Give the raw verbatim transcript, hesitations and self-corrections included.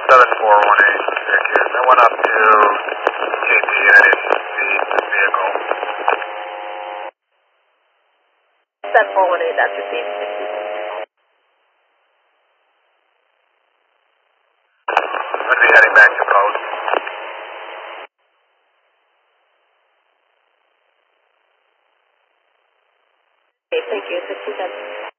seven four one eight, Syracuse. I went up to K P. I didn't see the vehicle. seven four one eight, that's fifteen. I'm going to be heading back to post. Okay, thank you. sixty-seven.